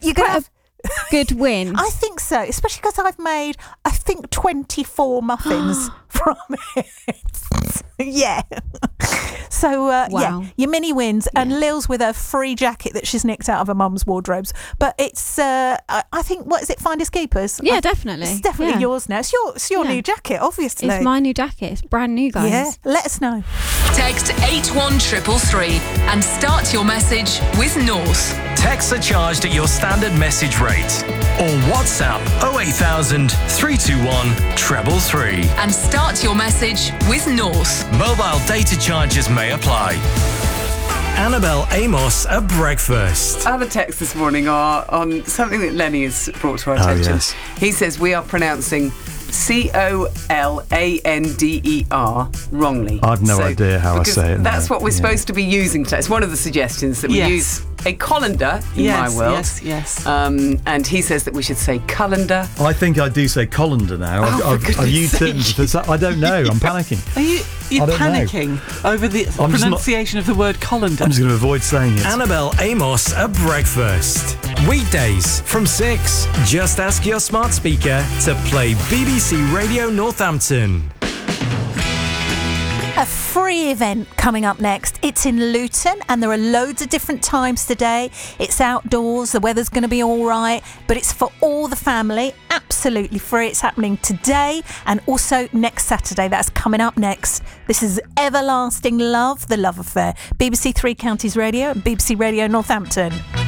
you're going to have good win. I think so, especially because I've made, I think, 24 muffins from it. Yeah. So, Wow. your mini wins. And Lil's with a free jacket that she's nicked out of her mum's wardrobes. But it's, I think, what is it, Finders Keepers? Yeah, definitely. It's definitely yours now. It's your new jacket, obviously. It's my new jacket. It's brand new, guys. Yeah, let us know. Text 81333 and start your message with North. Texts are charged at your standard message rate. Or WhatsApp 08000 321 333. And start your message with North. Mobile data charges may apply. Annabelle Amos at breakfast. Other texts this morning are on something that Lenny has brought to our attention. Yes. He says we are pronouncing Colandder wrongly. I've no idea how I because say it. That's now. what we're supposed to be using today. It's one of the suggestions that we use a colander in my world. Yes. And he says that we should say colander. I think I do say colander now. I've used it. I don't know. I'm panicking. Are you I don't panicking over the pronunciation of the word colander? I'm just going to avoid saying it. Annabelle Amos at breakfast. Weekdays from 6. Just ask your smart speaker to play BBC Radio Northampton. A free event coming up next. It's in Luton and there are loads of different times today. It's outdoors, the weather's going to be all right, but it's for all the family, absolutely free. It's happening today and also next Saturday. That's coming up next. This is Everlasting Love, The Love Affair. BBC Three Counties Radio and BBC Radio Northampton.